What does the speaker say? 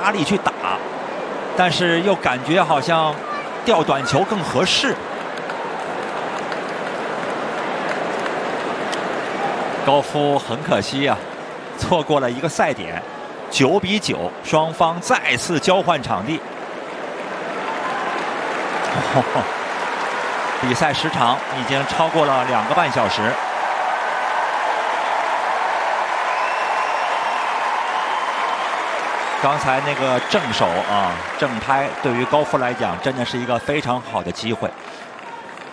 发力去打，但是又感觉好像吊短球更合适。高夫很可惜啊，错过了一个赛点，9比9，双方再次交换场地。比赛时长已经超过了2个半小时。刚才那个正手啊，正拍对于高夫来讲真的是一个非常好的机会。